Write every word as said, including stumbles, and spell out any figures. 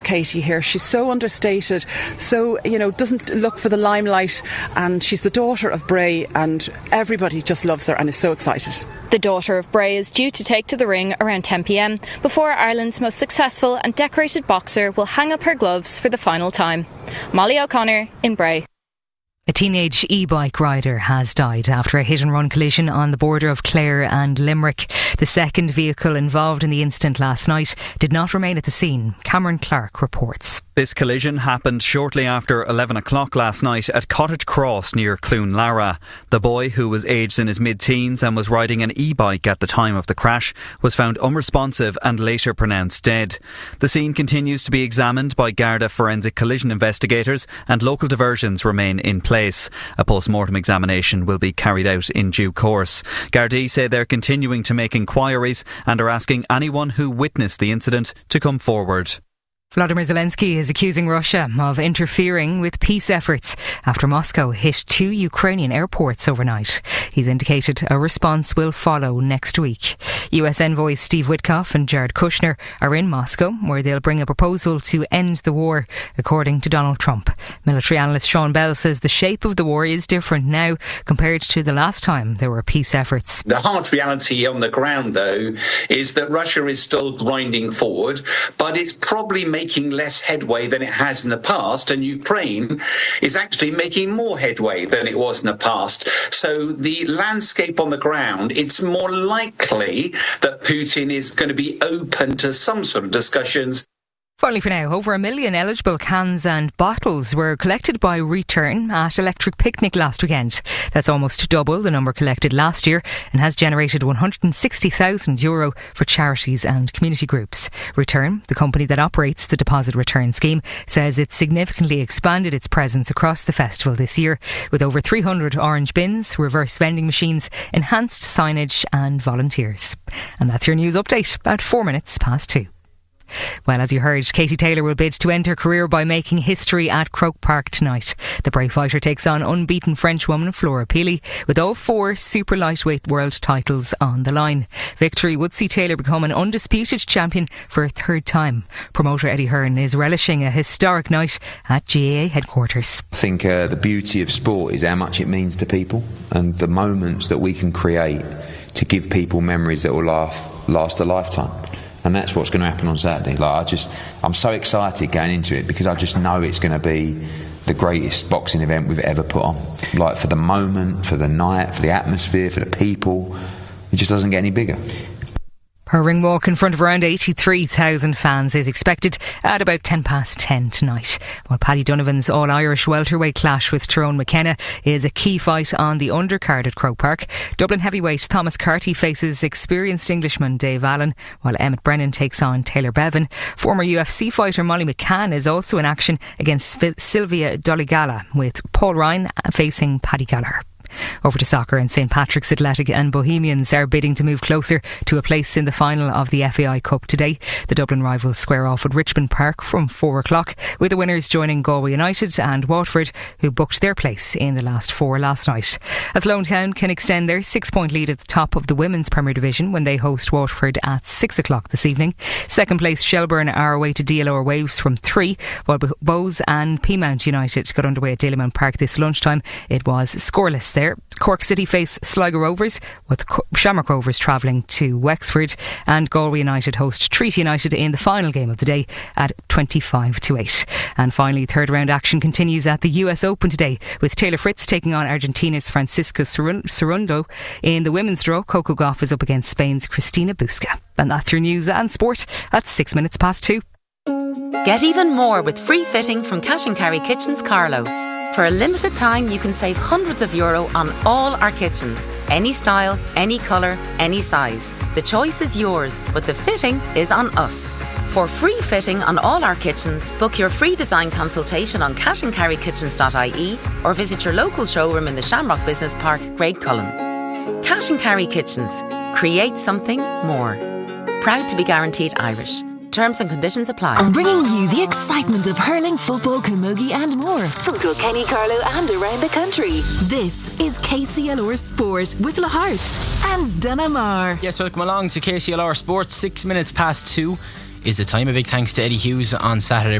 Katie here. She's so understated, so, you know, doesn't look for the limelight, and she's the daughter of Bray, and everybody just loves her and is so excited. The daughter of Bray is due to take to the ring around ten p.m. before Ireland's most successful and decorated boxer will hang up her gloves for the final time. Molly O'Connor in Bray. A teenage e-bike rider has died after a hit-and-run collision on the border of Clare and Limerick. The second vehicle involved in the incident last night did not remain at the scene. Cameron Clark reports. This collision happened shortly after eleven o'clock last night at Cottage Cross near Cloonlara. The boy, who was aged in his mid-teens and was riding an e-bike at the time of the crash, was found unresponsive and later pronounced dead. The scene continues to be examined by Garda forensic collision investigators, and local diversions remain in place. A post-mortem examination will be carried out in due course. Gardaí say they're continuing to make inquiries and are asking anyone who witnessed the incident to come forward. Vladimir Zelensky is accusing Russia of interfering with peace efforts after Moscow hit two Ukrainian airports overnight. He's indicated a response will follow next week. U S envoys Steve Witkoff and Jared Kushner are in Moscow, where they'll bring a proposal to end the war, according to Donald Trump. Military analyst Sean Bell says the shape of the war is different now compared to the last time there were peace efforts. The hard reality on the ground, though, is that Russia is still grinding forward, but it's probably making making less headway than it has in the past, and Ukraine is actually making more headway than it was in the past. So the landscape on the ground, it's more likely that Putin is going to be open to some sort of discussions. Finally for now, over a million eligible cans and bottles were collected by Return at Electric Picnic last weekend. That's almost double the number collected last year and has generated one hundred sixty thousand euro for charities and community groups. Return, the company that operates the deposit return scheme, says it's significantly expanded its presence across the festival this year with over three hundred orange bins, reverse vending machines, enhanced signage and volunteers. And that's your news update at four minutes past two. Well, as you heard, Katie Taylor will bid to end her career by making history at Croke Park tonight. The Bray fighter takes on unbeaten French woman Flora Peely with all four super lightweight world titles on the line. Victory would see Taylor become an undisputed champion for a third time. Promoter Eddie Hearn is relishing a historic night at G A A headquarters. I think uh, the beauty of sport is how much it means to people, and the moments that we can create to give people memories that will laugh, last a lifetime. And that's what's going to happen on Saturday. Like I just, I'm so excited going into it because I just know it's going to be the greatest boxing event we've ever put on. Like for the moment, for the night, for the atmosphere, for the people, it just doesn't get any bigger. Her ring walk in front of around eighty-three thousand fans is expected at about ten past ten tonight. While Paddy Donovan's All-Irish welterweight clash with Tyrone McKenna is a key fight on the undercard at Croke Park, Dublin heavyweight Thomas Carty faces experienced Englishman Dave Allen, while Emmett Brennan takes on Taylor Bevan. Former U F C fighter Molly McCann is also in action against Sylvia Doligala, with Paul Ryan facing Paddy Gallagher. Over to soccer, and St Patrick's Athletic and Bohemians are bidding to move closer to a place in the final of the F A I Cup today. The Dublin rivals square off at Richmond Park from four o'clock, with the winners joining Galway United and Waterford, who booked their place in the last four last night. Athlone Town can extend their six-point lead at the top of the Women's Premier Division when they host Waterford at six o'clock this evening. Second place Shelbourne are away to D L R Waves from three, while Bowes and Peamount United got underway at Dalymount Park this lunchtime. It was scoreless there. Cork City face Sligo Rovers, with Shamrock Rovers travelling to Wexford, and Galway United host Treaty United in the final game of the day at twenty-five to eight. And finally, third round action continues at the U S Open today, with Taylor Fritz taking on Argentina's Francisco Cerundo. In the women's draw, Coco Gauff is up against Spain's Cristina Busca. And that's your news and sport at six minutes past two. Get even more with free fitting from Cash and Carry Kitchens Carlow. For a limited time, you can save hundreds of euro on all our kitchens. Any style, any colour, any size. The choice is yours, but the fitting is on us. For free fitting on all our kitchens, book your free design consultation on cash and carry kitchens dot I E or visit your local showroom in the Shamrock Business Park, Graiguecullen. Cash and Carry Kitchens. Create something more. Proud to be guaranteed Irish. Terms and conditions apply. I'm bringing you the excitement of hurling, football, camogie and more from Kilkenny, Carlow and around the country. This is K C L R Sport with Le Hearts and Dunamar. Yes, welcome along to K C L R Sport. Six minutes past two is the time. A big thanks to Eddie Hughes on Saturday.